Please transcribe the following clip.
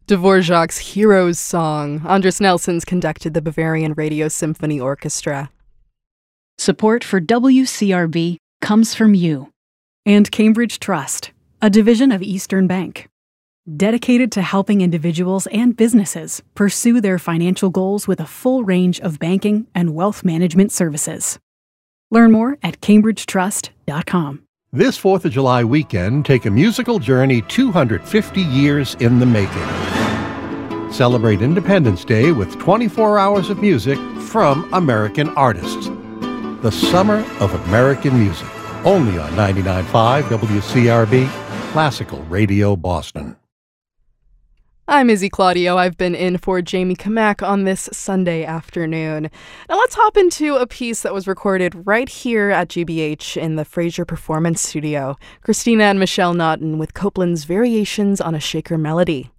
Dvorak's Heroes Song. Andres Nelsons conducted the Bavarian Radio Symphony Orchestra. Support for WCRB comes from you. And Cambridge Trust, a division of Eastern Bank, dedicated to helping individuals and businesses pursue their financial goals with a full range of banking and wealth management services. Learn more at cambridgetrust.com. This 4th of July weekend, take a musical journey 250 years in the making. Celebrate Independence Day with 24 hours of music from American artists. The Summer of American Music, only on 99.5 WCRB, Classical Radio Boston. I'm Izzy Claudio. I've been in for Jamie Kamak on this Sunday afternoon. Now let's hop into a piece that was recorded right here at GBH in the Fraser Performance Studio. Christina and Michelle Naughton with Copland's Variations on a Shaker Melody.